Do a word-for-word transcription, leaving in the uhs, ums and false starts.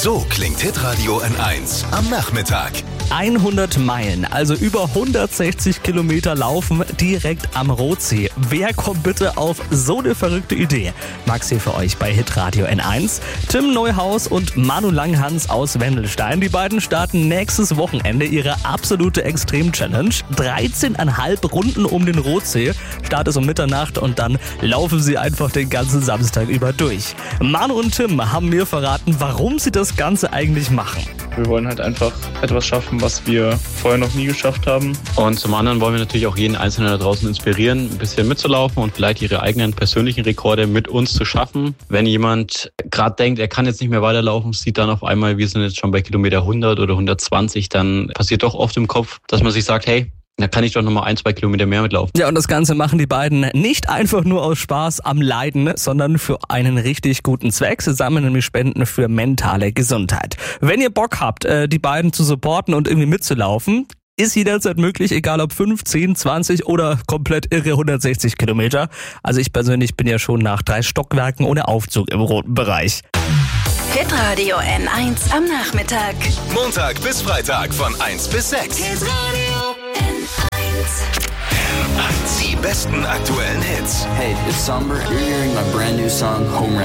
So klingt Hitradio N eins am Nachmittag. hundert Meilen, also über hundertsechzig Kilometer laufen direkt am Rotsee. Wer kommt bitte auf so eine verrückte Idee? Max hier für euch bei Hitradio N eins. Tim Neuhaus und Manu Langhans aus Wendelstein. Die beiden starten nächstes Wochenende ihre absolute Extrem-Challenge. dreizehneinhalb Runden um den Rotsee. Start ist um Mitternacht und dann laufen sie einfach den ganzen Samstag über durch. Manu und Tim haben mir verraten, warum sie das Ganze eigentlich machen. Wir wollen halt einfach etwas schaffen, was wir vorher noch nie geschafft haben. Und zum anderen wollen wir natürlich auch jeden Einzelnen da draußen inspirieren, ein bisschen mitzulaufen und vielleicht ihre eigenen persönlichen Rekorde mit uns zu schaffen. Wenn jemand gerade denkt, er kann jetzt nicht mehr weiterlaufen, sieht dann auf einmal, wir sind jetzt schon bei Kilometer hundert oder hundertzwanzig, dann passiert doch oft im Kopf, dass man sich sagt, hey, da kann ich doch nochmal ein, zwei Kilometer mehr mitlaufen. Ja, und das Ganze machen die beiden nicht einfach nur aus Spaß am Leiden, sondern für einen richtig guten Zweck. Sie sammeln nämlich Spenden für mentale Gesundheit. Wenn ihr Bock habt, die beiden zu supporten und irgendwie mitzulaufen, ist jederzeit möglich, egal ob fünf, zehn, zwanzig oder komplett irre hundertsechzig Kilometer. Also ich persönlich bin ja schon nach drei Stockwerken ohne Aufzug im roten Bereich. Hitradio N eins am Nachmittag. Montag bis Freitag von eins bis sechs. Hitradio N eins. N eins. Die besten aktuellen Hits. Hey, it's Summer. You're hearing my brand new song, Home Run.